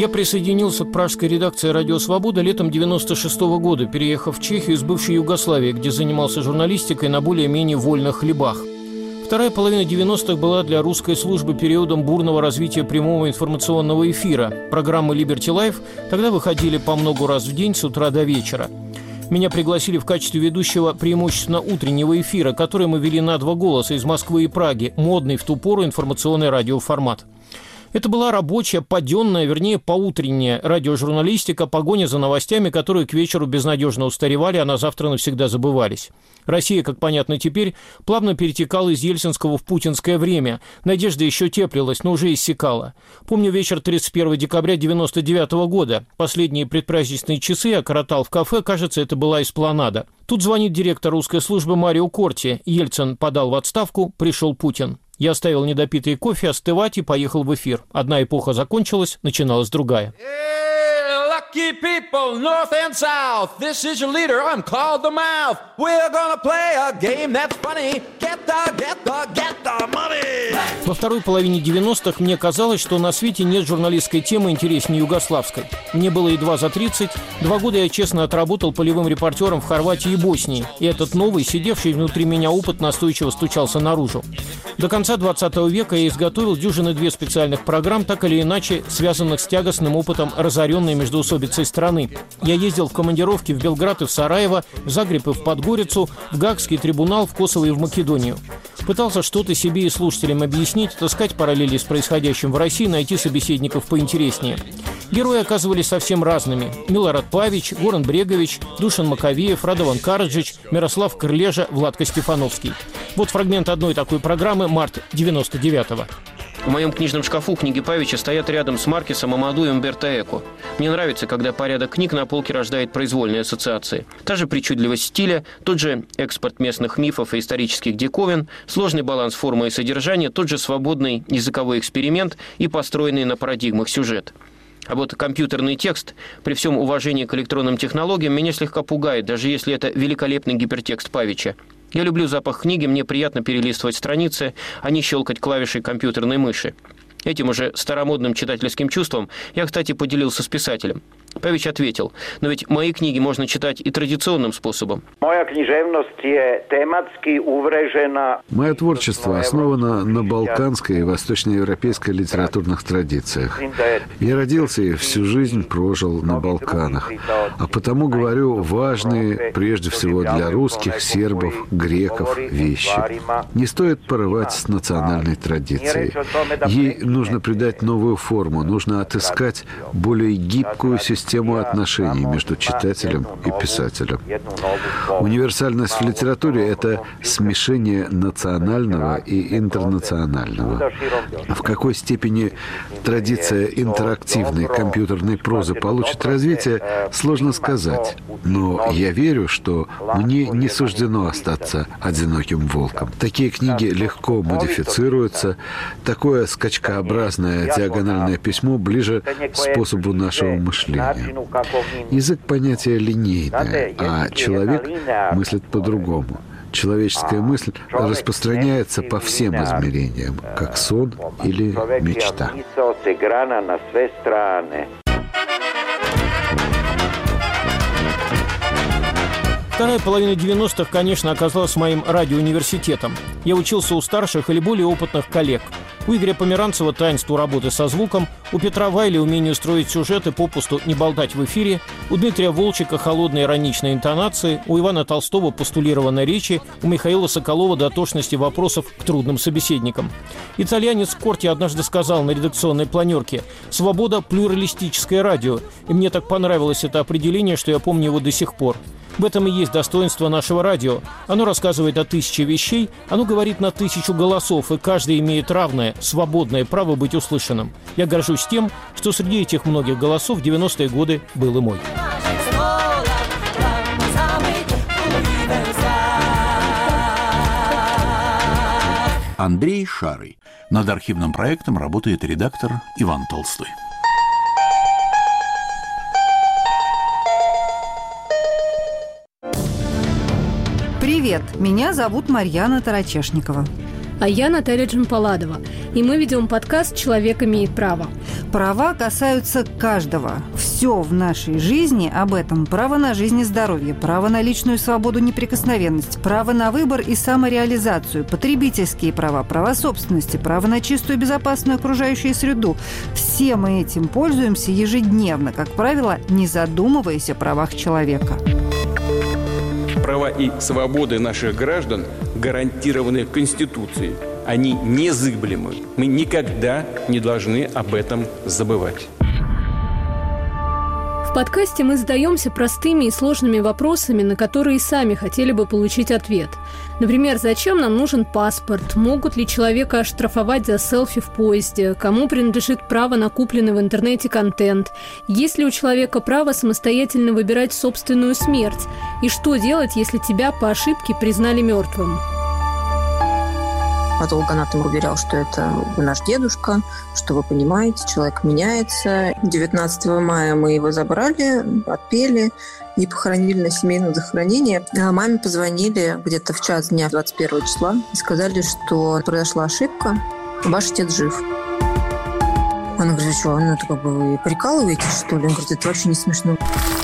Я присоединился к пражской редакции «Радио Свобода» летом 96-го года, переехав в Чехию из бывшей Югославии, где занимался журналистикой на более-менее вольных хлебах. Вторая половина 90-х была для русской службы периодом бурного развития прямого информационного эфира. Программы «Liberty Life» тогда выходили по много раз в день с утра до вечера. Меня пригласили в качестве ведущего преимущественно утреннего эфира, который мы вели на 2 голоса из Москвы и Праги, модный в ту пору информационный радиоформат. Это была рабочая, паденная, вернее, поутренняя радиожурналистика, погоня за новостями, которые к вечеру безнадежно устаревали, а на завтра навсегда забывались. Россия, как понятно теперь, плавно перетекала из ельцинского в путинское время. Надежда еще теплилась, но уже иссякала. Помню вечер 31 декабря 99 года. Последние предпраздничные часы я коротал в кафе, кажется, это была Эспланада. Тут звонит директор русской службы Марио Корти. Ельцин подал в отставку, пришел Путин. Я оставил недопитый кофе остывать и поехал в эфир. Одна эпоха закончилась, начиналась другая. Lucky people, north and south, this is your leader, I'm called the mouth. We're gonna play a game that's funny. Get the money. Во второй половине 90-х мне казалось, что на свете нет журналистской темы интереснее югославской. Мне было едва за 30. 2 года я честно отработал полевым репортером в Хорватии и Боснии. И этот новый, сидевший внутри меня опыт настойчиво стучался наружу. До конца 20 века я изготовил 2 специальных программ, так или иначе связанных с тягостным опытом разоренной междоусобицей страны. Я ездил в командировки в Белград и в Сараево, в Загреб и в Подгорицу, в Гаагский трибунал, в Косово и в Македонию. Пытался что-то себе и слушателям объяснить, таскать параллели с происходящим в России, найти собеседников поинтереснее. Герои оказывались совсем разными. Милорад Павич, Горан Брегович, Душан Маковеев, Радован Караджич, Мирослав Крылежа, Владко Стефановский. Вот фрагмент одной такой программы, март 99-го. В моем книжном шкафу книги Павича стоят рядом с Маркесом, Амаду и Умберто Эко. Мне нравится, когда порядок книг на полке рождает произвольные ассоциации. Та же причудливость стиля, тот же экспорт местных мифов и исторических диковин, сложный баланс формы и содержания, тот же свободный языковой эксперимент и построенный на парадигмах сюжет. А вот компьютерный текст, при всем уважении к электронным технологиям, меня слегка пугает, даже если это великолепный гипертекст Павича. Я люблю запах книги, мне приятно перелистывать страницы, а не щелкать клавишей компьютерной мыши. Этим уже старомодным читательским чувством я, кстати, поделился с писателем. Павич ответил: но ведь мои книги можно читать и традиционным способом. Мое творчество основано на балканской и восточноевропейской литературных традициях. Я родился и всю жизнь прожил на Балканах. А потому говорю важные, прежде всего для русских, сербов, греков, вещи. Не стоит порывать с национальной традицией. Ей нужно придать новую форму, нужно отыскать более гибкую систему отношений между читателем и писателем. Универсальность в литературе – это смешение национального и интернационального. В какой степени традиция интерактивной компьютерной прозы получит развитие, сложно сказать. Но я верю, что мне не суждено остаться одиноким волком. Такие книги легко модифицируются. Такое скачкообразное диагональное письмо ближе к способу нашего мышления. Язык – понятие линейное, а человек мыслит по-другому. Человеческая мысль распространяется по всем измерениям, как сон или мечта. Вторая половина 90-х, конечно, оказалась моим радиоуниверситетом. Я учился у старших или более опытных коллег. У Игоря Померанцева таинству работы со звуком, у Петра Вайли умению строить сюжеты, попусту не болтать в эфире, у Дмитрия Волчика холодные ироничные интонации, у Ивана Толстого постулированной речи, у Михаила Соколова дотошности вопросов к трудным собеседникам. Итальянец Корти однажды сказал на редакционной планерке: «Свобода – плюралистическое радио». И мне так понравилось это определение, что я помню его до сих пор. В этом и есть достоинство нашего радио. Оно рассказывает о 1000 вещей, оно говорит на 1000 голосов, и каждый имеет равное, свободное право быть услышанным. Я горжусь тем, что среди этих многих голосов в 90-е годы был и мой. Андрей Шарый. Над архивным проектом работает редактор Иван Толстой. Привет, меня зовут Марьяна Тарачешникова. А я Наталья Джампаладова. И мы ведем подкаст «Человек имеет право». Права касаются каждого. Все в нашей жизни об этом. Право на жизнь и здоровье, право на личную свободу, неприкосновенность, право на выбор и самореализацию, потребительские права, права собственности, право на чистую и безопасную окружающую среду. Все мы этим пользуемся ежедневно, как правило, не задумываясь о правах человека. Права и свободы наших граждан гарантированы Конституцией. Они незыблемы. Мы никогда не должны об этом забывать. В подкасте мы задаемся простыми и сложными вопросами, на которые сами хотели бы получить ответ. Например, зачем нам нужен паспорт? Могут ли человека оштрафовать за селфи в поезде? Кому принадлежит право на купленный в интернете контент? Есть ли у человека право самостоятельно выбирать собственную смерть? И что делать, если тебя по ошибке признали мертвым? Патологоанатом уверял, что это наш дедушка, что вы понимаете, человек меняется. 19 мая мы его забрали, отпели и похоронили на семейном захоронении. Маме позвонили где-то в час дня 21 числа и сказали, что произошла ошибка, ваш отец жив. Она говорит, что, это как бы вы прикалываетесь, что ли? Он говорит, это вообще не смешно.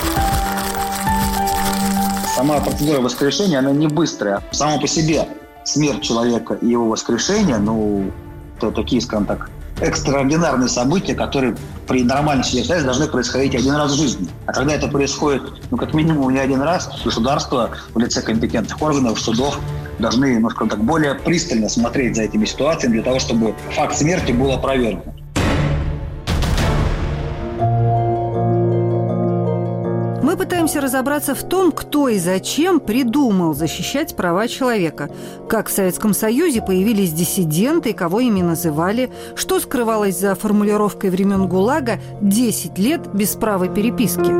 Сама процедура воскрешения, она не быстрая. Само по себе смерть человека и его воскрешение, это такие, скажем так, экстраординарные события, которые при нормальной ситуации должны происходить один раз в жизни. А когда это происходит, как минимум не один раз, государство в лице компетентных органов, судов должны, скажем так, более пристально смотреть за этими ситуациями для того, чтобы факт смерти был опровергнут. Мы пытаемся разобраться в том, кто и зачем придумал защищать права человека. Как в Советском Союзе появились диссиденты и кого ими называли, что скрывалось за формулировкой времен ГУЛАГа «10 лет без права переписки».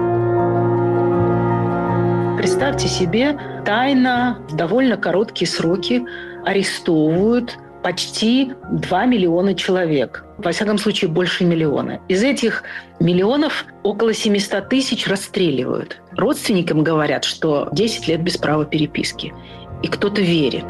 Представьте себе, тайно в довольно короткие сроки арестовывают почти 2 миллиона человек. Во всяком случае, больше миллиона. Из этих миллионов около 700 тысяч расстреливают. Родственникам говорят, что 10 лет без права переписки. И кто-то верит.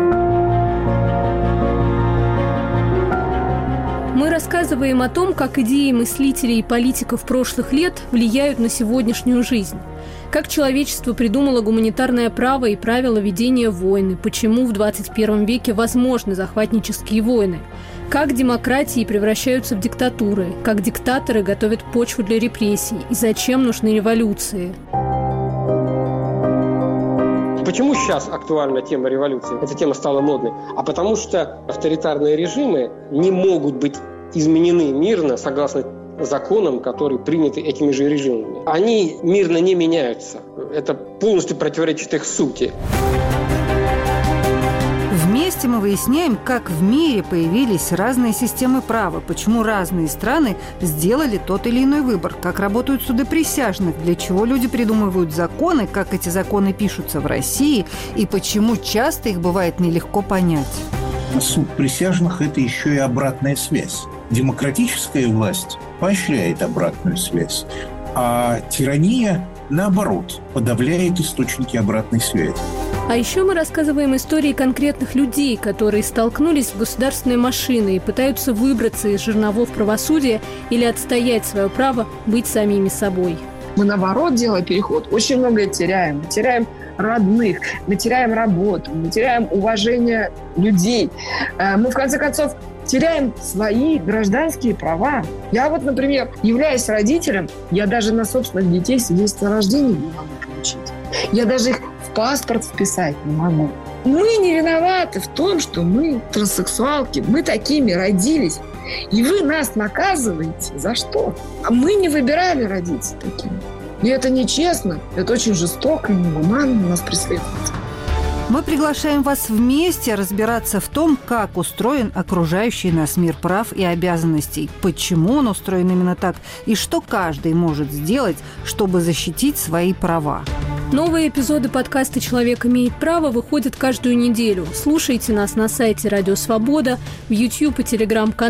Мы рассказываем о том, как идеи мыслителей и политиков прошлых лет влияют на сегодняшнюю жизнь. Как человечество придумало гуманитарное право и правила ведения войны, почему в 21 веке возможны захватнические войны, как демократии превращаются в диктатуры, как диктаторы готовят почву для репрессий и зачем нужны революции. Почему сейчас актуальна тема революции? Эта тема стала модной. А потому что авторитарные режимы не могут быть изменены мирно согласно законам, которые приняты этими же режимами. Они мирно не меняются. Это полностью противоречит их сути. Вместе мы выясняем, как в мире появились разные системы права, почему разные страны сделали тот или иной выбор, как работают суды присяжных, для чего люди придумывают законы, как эти законы пишутся в России и почему часто их бывает нелегко понять. Суд присяжных – это еще и обратная связь. Демократическая власть поощряет обратную связь, а тирания, наоборот, подавляет источники обратной связи. А еще мы рассказываем истории конкретных людей, которые столкнулись с государственной машиной и пытаются выбраться из жерновов правосудия или отстоять свое право быть самими собой. Мы, наоборот, делая переход, очень многое теряем. Мы теряем родных, мы теряем работу, мы теряем уважение людей. Мы, в конце концов, теряем свои гражданские права. Я например, являясь родителем, я даже на собственных детей свидетельство о рождении не могу получить. Я даже их в паспорт вписать не могу. Мы не виноваты в том, что мы транссексуалки, мы такими родились. И вы нас наказываете. За что? А мы не выбирали родиться такими. И это нечестно, это очень жестоко и негуманно нас преследует. Мы приглашаем вас вместе разбираться в том, как устроен окружающий нас мир прав и обязанностей, почему он устроен именно так и что каждый может сделать, чтобы защитить свои права. Новые эпизоды подкаста «Человек имеет право» выходят каждую неделю. Слушайте нас на сайте «Радио Свобода», в YouTube и Telegram-канале